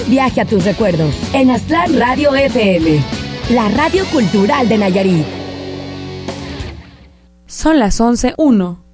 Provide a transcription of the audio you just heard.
Viaje a tus recuerdos en Aztlán Radio FM, la radio cultural de Nayarit. Son las 11:01.